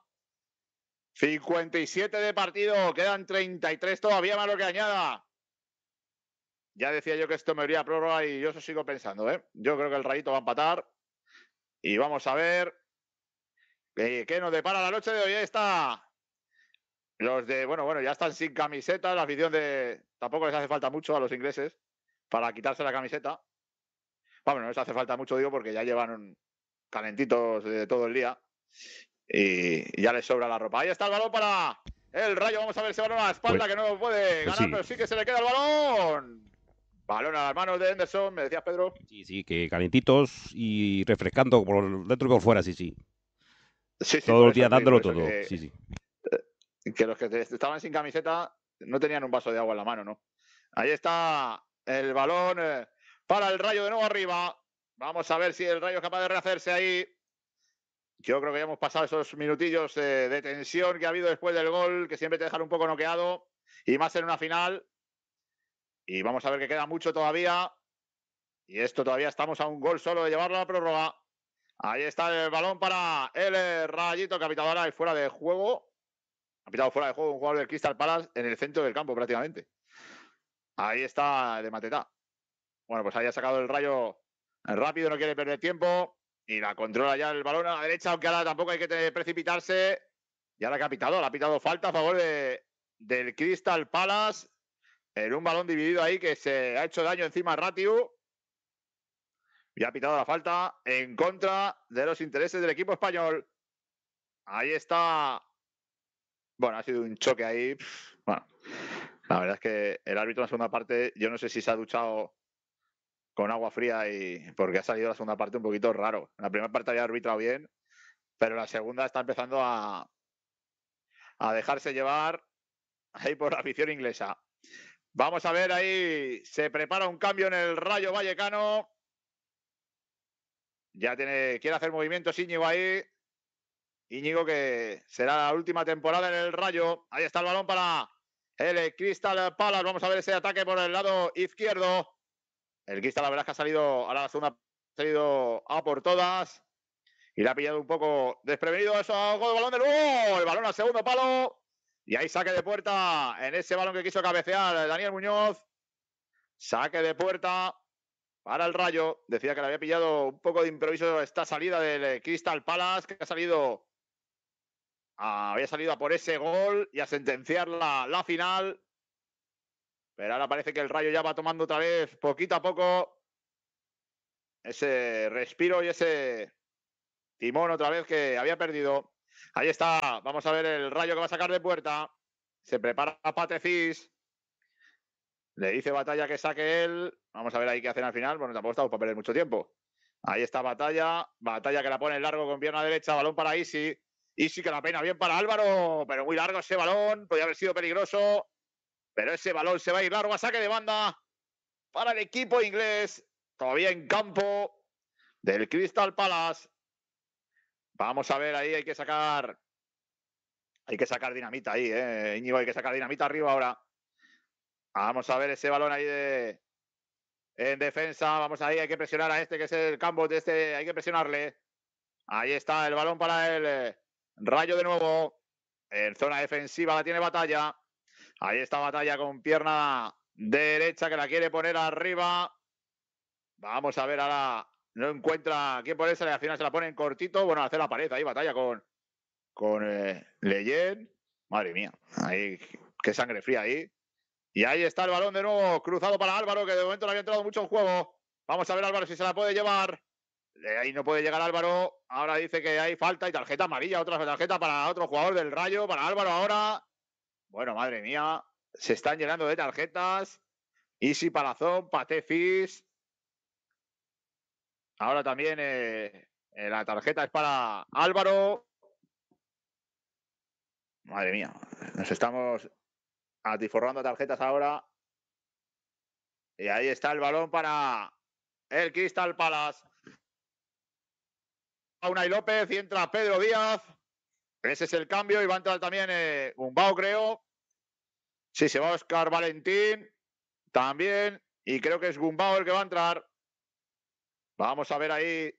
57 de partido, quedan 33 todavía más lo que añada. Ya decía yo que esto me iría a prórroga y yo eso sigo pensando, ¿eh? Yo creo que el Rayito va a empatar. Y vamos a ver qué nos depara la noche de hoy. Ahí está. Los de, bueno, ya están sin camiseta. La afición de... Tampoco les hace falta mucho a los ingleses para quitarse la camiseta. Bueno, no les hace falta mucho, digo, porque ya llevan calentitos de todo el día. Y ya le sobra la ropa. Ahí está el balón para el Rayo. Vamos a ver ese balón a la espalda, que no puede ganar, pero sí que se le queda el balón. Balón a las manos de Henderson, me decías, Pedro. Sí, que calentitos y refrescando por dentro y por fuera, sí. Sí, Todos los días dándolo todo, sí. Que los que estaban sin camiseta no tenían un vaso de agua en la mano, ¿no? Ahí está el balón para el Rayo de nuevo arriba. Vamos a ver si el Rayo es capaz de rehacerse ahí. Yo creo que ya hemos pasado esos minutillos de tensión que ha habido después del gol, que siempre te dejan un poco noqueado, y más en una final. Y vamos a ver que queda mucho todavía. Y esto todavía estamos a un gol solo de llevarlo a la prórroga. Ahí está el balón para el Rayito, que ha pitado ahora fuera de juego. Ha pitado fuera de juego un jugador del Crystal Palace en el centro del campo prácticamente. Ahí está el de Mateta. Bueno, pues ahí ha sacado el Rayo rápido, no quiere perder tiempo. Y la controla ya el balón a la derecha, aunque ahora tampoco hay que precipitarse. Y ahora que ha pitado falta a favor del Crystal Palace. En un balón dividido ahí que se ha hecho daño encima a Ratiu. Y ha pitado la falta en contra de los intereses del equipo español. Ahí está. Bueno, ha sido un choque ahí. Bueno, la verdad es que el árbitro en la segunda parte, yo no sé si se ha duchado con agua fría y porque ha salido la segunda parte un poquito raro. En la primera parte había arbitrado bien, pero la segunda está empezando a dejarse llevar ahí por la afición inglesa. Vamos a ver ahí, se prepara un cambio en el Rayo Vallecano. Ya quiere hacer movimientos Íñigo ahí. Íñigo, que será la última temporada en el Rayo. Ahí está el balón para el Crystal Palace. Vamos a ver ese ataque por el lado izquierdo. El Crystal, la verdad es que ha salido, ahora la segunda ha salido a por todas. Y le ha pillado un poco desprevenido eso. El balón de nuevo. El balón al segundo palo. Y ahí saque de puerta en ese balón que quiso cabecear Daniel Muñoz. Saque de puerta para el Rayo. Decía que le había pillado un poco de improviso esta salida del Crystal Palace, que había salido a por ese gol y a sentenciar la final. Pero ahora parece que el Rayo ya va tomando otra vez, poquito a poco, ese respiro y ese timón otra vez que había perdido. Ahí está, vamos a ver el Rayo que va a sacar de puerta. Se prepara Patefis. Le dice Batalla que saque él. Vamos a ver ahí qué hacen al final. Bueno, tampoco estamos para perder mucho tiempo. Ahí está Batalla. Batalla que la pone en largo con pierna derecha. Balón para Isi. Isi que la pena bien para Álvaro. Pero muy largo ese balón. Podría haber sido peligroso. Pero ese balón se va a ir largo a saque de banda para el equipo inglés. Todavía en campo del Crystal Palace. Vamos a ver ahí. Hay que sacar dinamita ahí, Íñigo, hay que sacar dinamita arriba ahora. Vamos a ver ese balón ahí en defensa. Vamos ahí, hay que presionar a este que es el campo de este. Hay que presionarle. Ahí está el balón para el Rayo de nuevo. En zona defensiva la tiene Batalla. Ahí está Batalla con pierna derecha que la quiere poner arriba. Vamos a ver ahora. No encuentra quién ponerse. Al final se la pone en cortito. Bueno, hace la pared ahí, Batalla con Leyen. Madre mía. Ahí, qué sangre fría ahí. Y ahí está el balón de nuevo, cruzado para Álvaro, que de momento no había entrado mucho en juego. Vamos a ver Álvaro si se la puede llevar. Ahí no puede llegar Álvaro. Ahora dice que hay falta y tarjeta amarilla. Otra tarjeta para otro jugador del Rayo, para Álvaro ahora. Bueno, madre mía. Se están llenando de tarjetas. Isi Palazón, Patefis. Ahora también la tarjeta es para Álvaro. Madre mía. Nos estamos atiforrando tarjetas ahora. Y ahí está el balón para el Crystal Palace. Unai López y entra Pedro Díaz. Ese es el cambio y va a entrar también Gumbau, creo. Sí, se va Oscar Valentín también. Y creo que es Gumbau el que va a entrar. Vamos a ver ahí.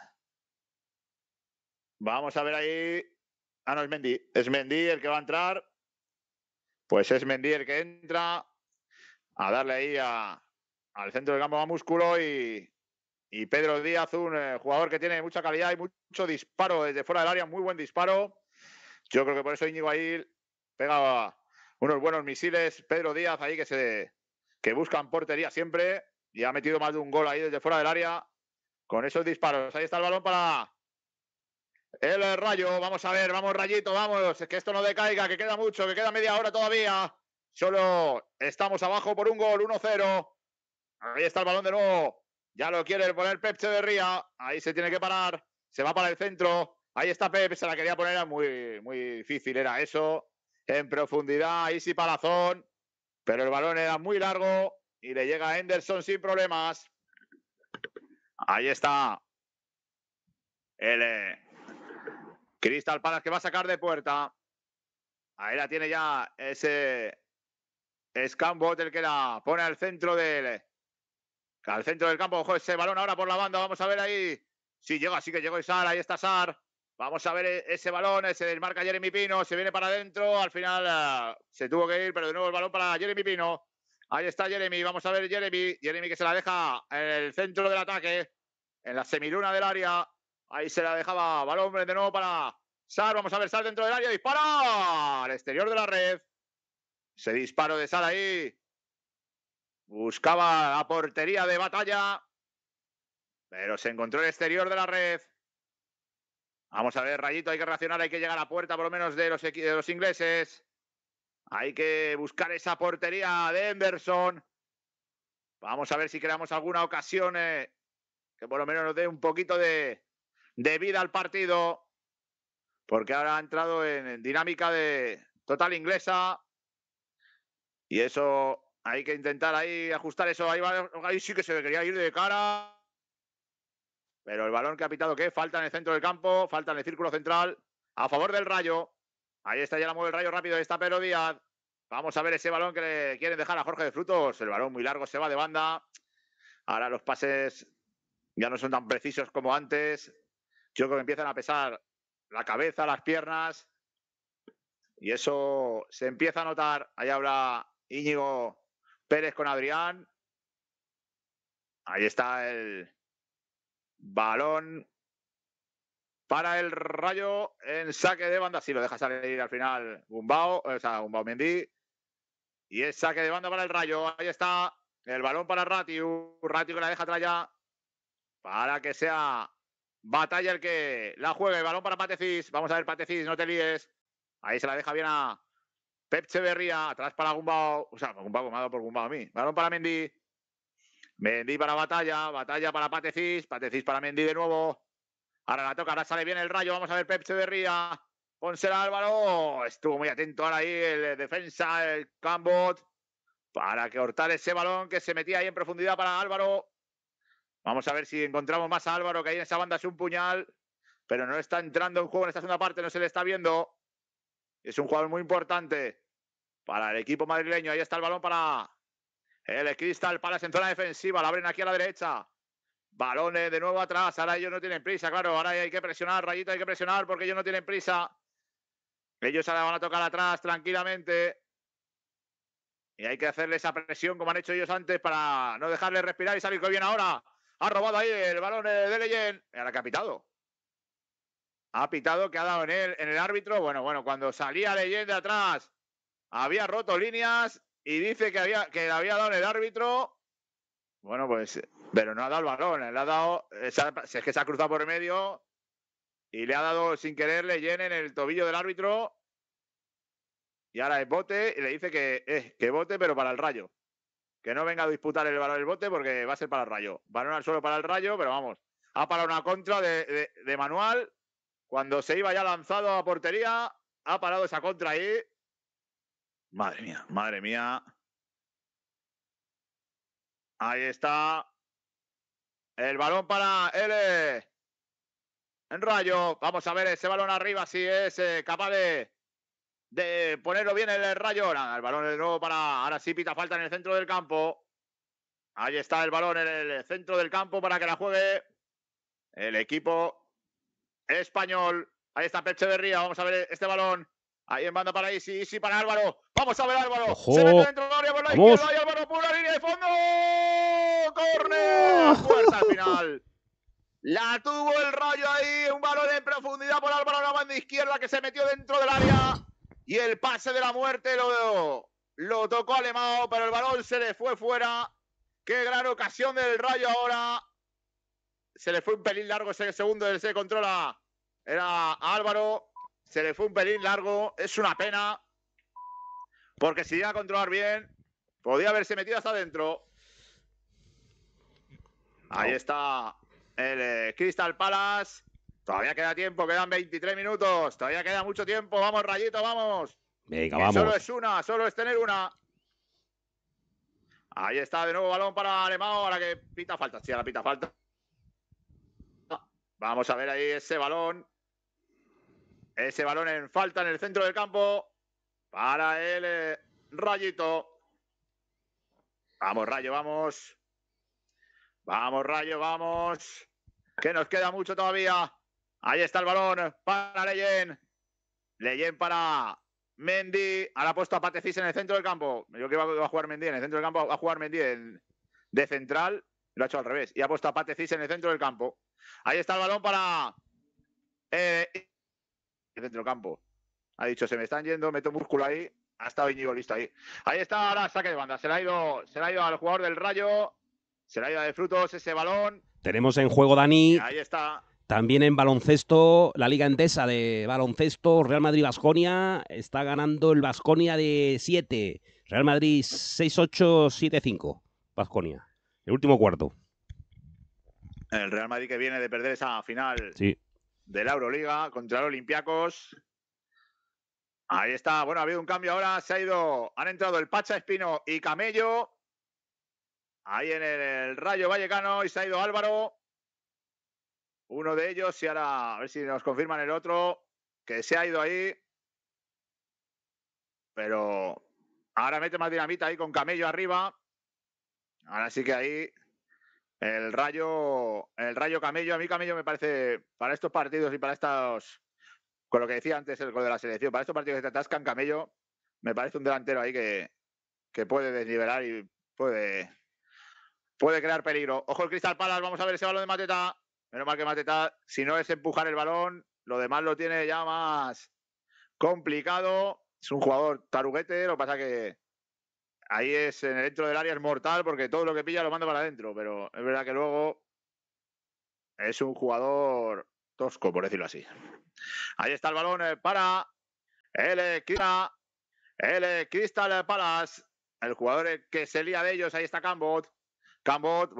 Vamos a ver ahí. Ah, no, es Mendy. Es Mendy el que va a entrar. Pues es Mendy el que entra a darle ahí al centro del campo a músculo y Pedro Díaz, un jugador que tiene mucha calidad y mucho disparo desde fuera del área, muy buen disparo. Yo creo que por eso Íñigo ahí pega unos buenos misiles. Pedro Díaz ahí que buscan portería siempre y ha metido más de un gol ahí desde fuera del área con esos disparos. Ahí está el balón para el Rayo. Vamos a ver, vamos Rayito, vamos. Que esto no decaiga, que queda mucho, que queda media hora todavía. Solo estamos abajo por un gol, 1-0. Ahí está el balón de nuevo. Ya lo quiere poner Pep Echeverría. Ahí se tiene que parar. Se va para el centro. Ahí está Pep. Se la quería poner. Era muy difícil. Era eso. En profundidad. Ahí sí Palazón. Pero el balón era muy largo. Y le llega a Henderson sin problemas. Ahí está. El Crystal Palace que va a sacar de puerta. Ahí la tiene ya ese Scambot, el que la pone al centro del campo. Ojo, ese balón ahora por la banda. Vamos a ver ahí si llega, sí que llegó Sar. Ahí está Sar. Vamos a ver ese balón, ese desmarca Jeremy Pino. Se viene para adentro. Al final se tuvo que ir, pero de nuevo el balón para Jeremy Pino. Ahí está Jeremy. Vamos a ver Jeremy. Jeremy que se la deja en el centro del ataque, en la semiluna del área. Ahí se la dejaba balón de nuevo para Sar. Vamos a ver Sar dentro del área. Dispara al exterior de la red. Ese disparo de Sar ahí. Buscaba la portería de Batalla, pero se encontró el exterior de la red. Vamos a ver, Rayito, hay que reaccionar, hay que llegar a la puerta por lo menos de los ingleses. Hay que buscar esa portería de Henderson. Vamos a ver si creamos alguna ocasión que por lo menos nos dé un poquito de vida al partido. Porque ahora ha entrado en dinámica de total inglesa. Y eso hay que intentar ahí ajustar eso. Ahí sí que se quería ir de cara. Pero el balón que ha pitado, ¿qué? Falta en el centro del campo, falta en el círculo central, a favor del Rayo. Ahí está, ya la mueve el Rayo rápido, ahí está Pedro Díaz. Vamos a ver ese balón que le quieren dejar a Jorge de Frutos. El balón muy largo, se va de banda. Ahora los pases ya no son tan precisos como antes. Yo creo que empiezan a pesar la cabeza, las piernas. Y eso se empieza a notar. Ahí habla Íñigo Pérez con Adrián. Ahí está el balón para el Rayo en saque de banda. Sí, lo deja salir al final Gumbau Mendy. Y es saque de banda para el Rayo. Ahí está el balón para Ratiu. Ratiu que la deja atrás ya para que sea Batalla el que la juegue. El balón para Patecis. Vamos a ver, Patecis, no te líes. Ahí se la deja bien a Pep Echeverría. Atrás para Gumbau. O sea, Gumbau me ha dado por Gumbau a mí. Balón para Mendy. Mendy para Batalla. Batalla para Patecis. Patecis para Mendy de nuevo. Ahora la toca, ahora sale bien el Rayo. Vamos a ver Pep Echeverría. Pónsela Álvaro. Estuvo muy atento ahora ahí el defensa, el Cambot, para que cortar ese balón que se metía ahí en profundidad para Álvaro. Vamos a ver si encontramos más a Álvaro, que ahí en esa banda es un puñal, pero no está entrando en juego en esta segunda parte, no se le está viendo. Es un jugador muy importante para el equipo madrileño. Ahí está el balón para el Crystal Palace en zona defensiva. La abren aquí a la derecha. Balones de nuevo atrás. Ahora ellos no tienen prisa, claro. Ahora hay que presionar, Rayito, hay que presionar porque ellos no tienen prisa. Ellos ahora van a tocar atrás tranquilamente. Y hay que hacerle esa presión como han hecho ellos antes para no dejarle respirar y salir que bien ahora. Ha robado ahí el balón de Leyen. Ahora que ha pitado. Ha pitado, que ha dado en el árbitro. Bueno, cuando salía Leyen de atrás había roto líneas y dice que le había dado en el árbitro. Bueno, pues, pero no ha dado el balón. Le ha dado, si es que se ha cruzado por el medio y le ha dado sin querer Leyen en el tobillo del árbitro. Y ahora es bote y le dice que bote, pero para el Rayo. Que no venga a disputar el balón del bote porque va a ser para el Rayo. Balón al suelo para el Rayo, pero vamos. Ha parado una contra de Manual. Cuando se iba ya lanzado a portería, ha parado esa contra ahí. Madre mía, madre mía. Ahí está. El balón para el Rayo. Vamos a ver ese balón arriba si es capaz de ponerlo bien el Rayo. Nada, el balón de nuevo para... Ahora sí pita falta en el centro del campo. Ahí está el balón en el centro del campo para que la juegue el equipo español. Ahí está Pep Echeverría. Vamos a ver este balón. Ahí en banda para Isi para Álvaro. Vamos a ver Álvaro. ¡Ojo! Se mete dentro del área por la izquierda y Álvaro por la línea de fondo. ¡Córner! Puerta al final. La tuvo el Rayo ahí. Un balón en profundidad por Álvaro a la banda izquierda que se metió dentro del área. Y el pase de la muerte lo tocó Alemão, pero el balón se le fue fuera. Qué gran ocasión del Rayo ahora. Se le fue un pelín largo ese segundo del se controla. Era Álvaro. Se le fue un pelín largo. Es una pena. Porque si llega a controlar bien, podía haberse metido hasta adentro. Ahí está el Crystal Palace. Todavía queda tiempo, quedan 23 minutos. Todavía queda mucho tiempo. Vamos, Rayito, vamos. Venga, Que vamos. solo es una, solo es tener una. Ahí está de nuevo balón para Alemão. Ahora que pita falta. Sí, ahora pita falta. Vamos a ver ahí ese balón. Ese balón en falta en el centro del campo. Para el Rayito. Vamos, Rayo, vamos. Vamos, Rayo, vamos. Que nos queda mucho todavía. Ahí está el balón para Leyen. Leyen para Mendy. Ahora ha puesto a Patecis en el centro del campo. Yo que iba a jugar Mendy en el centro del campo. Va a jugar Mendy de central. Lo ha hecho al revés. Y ha puesto a Patecis en el centro del campo. Ahí está el balón para el centro del campo. Ha dicho, se me están yendo, meto músculo ahí. Ha estado Íñigo listo ahí. Ahí está ahora saque de banda. Se le ha ido al jugador del Rayo. Se le ha ido de frutos ese balón. Tenemos en juego, Dani. Y ahí está. También en baloncesto, la Liga Endesa de baloncesto, Real Madrid-Baskonia. Está ganando el Baskonia de 7. Real Madrid 6-8, 7-5. Baskonia. El último cuarto. El Real Madrid que viene de perder esa final de la Euroliga contra el Olympiacos. Ahí está. Bueno, ha habido un cambio ahora. Han entrado el Pacha Espino y Camello. Ahí en el Rayo Vallecano y se ha ido Álvaro. Uno de ellos y ahora a ver si nos confirman el otro. Que se ha ido ahí. Pero ahora mete más dinamita ahí con Camello arriba. Ahora sí que ahí el Rayo Camello. A mí Camello me parece, para estos partidos y para estos, con lo que decía antes el gol de la selección, para estos partidos que te atascan, Camello me parece un delantero ahí que puede desnivelar y puede crear peligro. Ojo el Crystal Palace, vamos a ver ese balón de Mateta. Menos mal que Mateta, si no es empujar el balón, lo demás lo tiene ya más complicado. Es un jugador taruguete, lo que pasa que ahí es en el dentro del área es mortal porque todo lo que pilla lo manda para adentro, pero es verdad que luego es un jugador tosco, por decirlo así. Ahí está el balón para el Crystal Palace, el jugador que se lía de ellos. Ahí está Cambot.